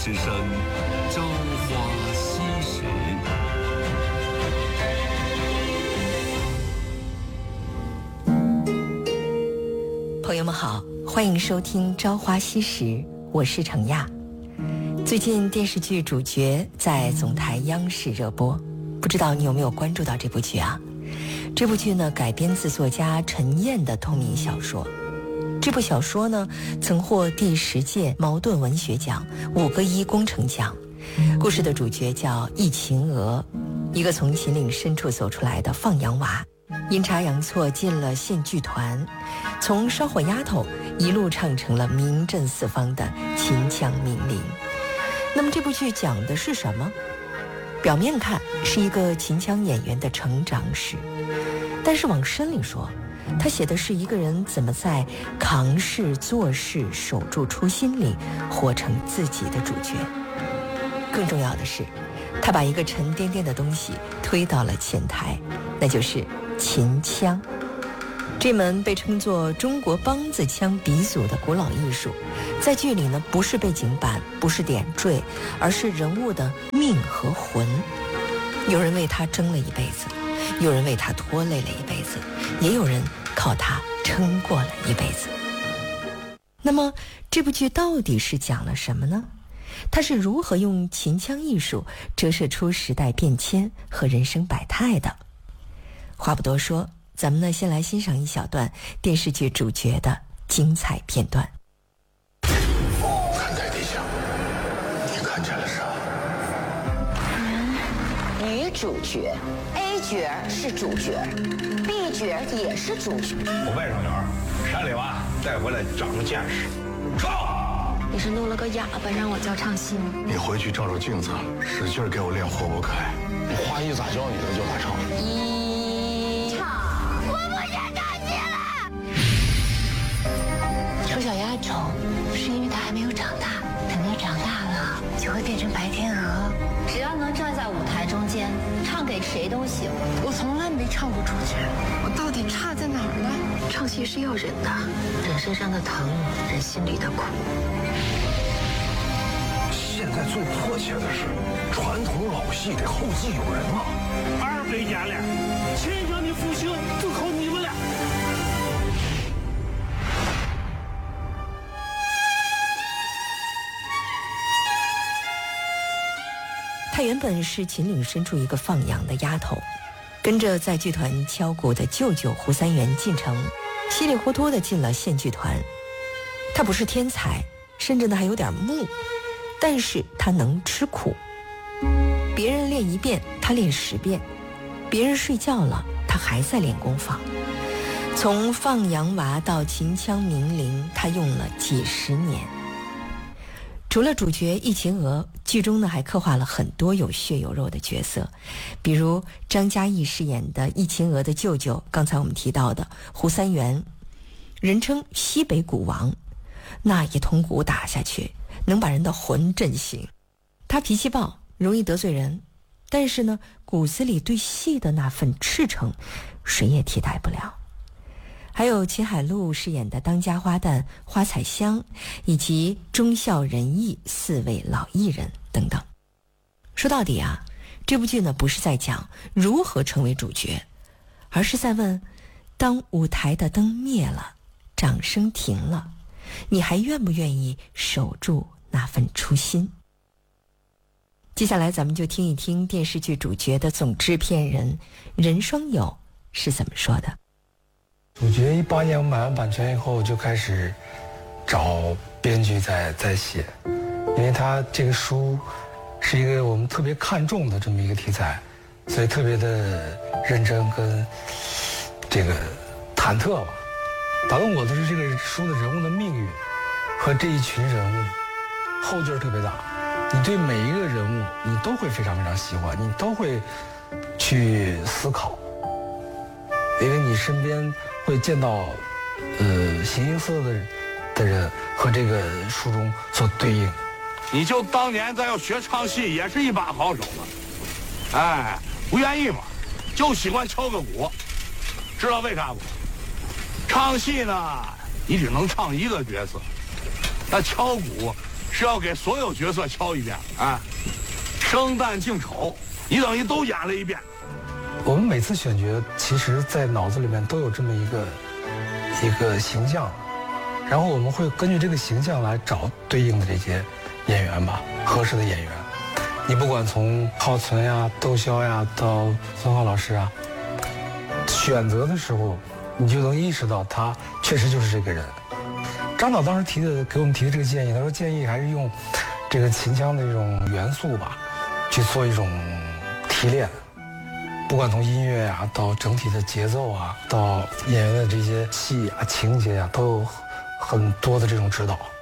之声，朝花夕拾。 朋友们好，欢迎收听《朝花夕拾》，我是程亚。最近电视剧《主角》在总台央视热播，不知道你有没有关注到这部剧啊？这部剧呢改编自作家陈燕的同名小说。这部小说呢曾获第10届茅盾文学奖、5个一工程奖。故事的主角叫易秦娥，一个从秦岭深处走出来的放羊娃，阴差阳错进了县剧团，从烧火丫头一路唱成了名震四方的秦腔名伶。那么这部剧讲的是什么？表面看是一个秦腔演员的成长史，但是往深里说，他写的是一个人怎么在扛事做事守住初心里活成自己的主角。更重要的是，他把一个沉甸甸的东西推到了前台，那就是秦腔。这门被称作中国梆子腔鼻祖的古老艺术，在剧里呢不是背景板，不是点缀，而是人物的命和魂。有人为他争了一辈子，有人为他拖累了一辈子，也有人靠他撑过了一辈子。那么这部剧到底是讲了什么呢？它是如何用秦腔艺术折射出时代变迁和人生百态的？话不多说，咱们呢先来欣赏一小段电视剧主角的精彩片段。 看台底下，你看见了啥？ 女主角 A 角是主角 ，B 角也是主角。 我外甥女儿山里娃带回来长了见识，唱。 你是弄了个哑巴让我教唱戏吗？ 你回去照照镜子，使劲给我练活不开。你花艺咋教你的就咋唱。 唱，我不想唱戏了。丑小鸭丑，是因为它还没有长大，等它长大了就会变成白天鹅。 只要能站在舞台中间，唱给谁都行。 我从来没唱过主角，我到底差在哪儿了？唱戏是要忍的，忍身上的疼，忍心里的苦。 现在最迫切的是，传统老戏得后继有人啊 200年了，秦腔的复兴就靠你们了。 她原本是秦岭深处一个放羊的丫头，跟着在剧团敲鼓的舅舅胡三元进城，稀里糊涂地进了县剧团。她不是天才，甚至呢还有点木，但是她能吃苦。别人练1遍，她练10遍；别人睡觉了，她还在练功房。从放羊娃到秦腔名伶，她用了几10年。除了主角易秦娥，剧中呢还刻画了很多有血有肉的角色，比如张嘉译饰演的易秦娥的舅舅，刚才我们提到的胡三元，人称西北鼓王，那一通鼓打下去能把人的魂震醒。他脾气暴，容易得罪人，但是呢骨子里对戏的那份赤诚谁也替代不了。还有秦海璐饰演的当家花旦花彩香，以及忠孝仁义4位老艺人等等。说到底啊，这部剧呢不是在讲如何成为主角，而是在问，当舞台的灯灭了，掌声停了，你还愿不愿意守住那份初心？接下来咱们就听一听电视剧主角的总制片人任双友是怎么说的。 主角18年我买完版权以后就开始找编剧在写，因为他这个书是一个我们特别看重的这么一个题材，所以特别的认真跟这个忐忑吧。打动我的是这个书的人物的命运和这一群人物，后劲儿特别大。你对每一个人物你都会非常非常喜欢，你都会去思考，因为你身边会见到形形色色的人和这个书中所对应。 你就当年咱要学唱戏也是一把好手了，哎，不愿意嘛，就喜欢敲个鼓，知道为啥不？唱戏呢，你只能唱一个角色，那敲鼓是要给所有角色敲一遍啊，生旦净丑，你等于都演了一遍。 我们每次选角，其实在脑子里面都有这么一个形象，然后我们会根据这个形象来找对应的这些演员吧，合适的演员。你不管从浩存呀、窦骁呀到孙浩老师啊，选择的时候，你就能意识到他确实就是这个人。张导当时给我们提的这个建议，他说建议还是用这个秦腔的这种元素吧，去做一种提炼。不管从音乐啊，到整体的节奏啊，到演员的这些戏啊、情节啊，都有很多的这种指导。